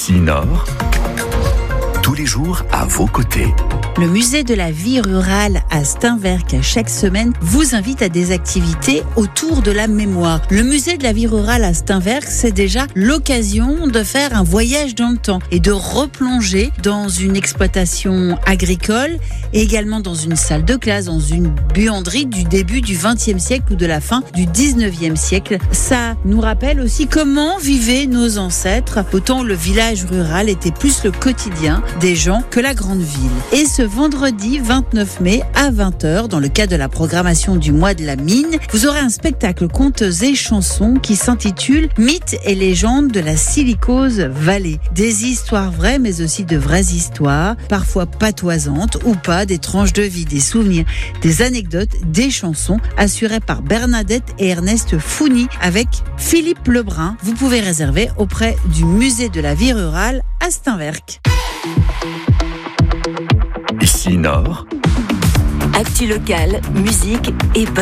Ici Nord, tous les jours à vos côtés. Le musée de la vie rurale à Steenwerck, chaque semaine, vous invite à des activités autour de la mémoire. Le musée de la vie rurale à Steenwerck, c'est déjà l'occasion de faire un voyage dans le temps et de replonger dans une exploitation agricole et également dans une salle de classe, dans une buanderie du début du XXe siècle ou de la fin du XIXe siècle. Ça nous rappelle aussi comment vivaient nos ancêtres. Autant le village rural était plus le quotidien des gens que la grande ville. Et ce vendredi 29 mai à 20h, dans le cadre de la programmation du mois de la mine, vous aurez un spectacle contes et chansons qui s'intitule Mythes et légendes de la Silicose Valley. Des histoires vraies, mais aussi de vraies histoires, parfois patoisantes ou pas, des tranches de vie, des souvenirs, des anecdotes, des chansons, assurées par Bernadette et Ernest Founy avec Philippe Lebrun. Vous pouvez réserver auprès du musée de la vie rurale à Steenwerck. Ici Nord, Actu locale, musique et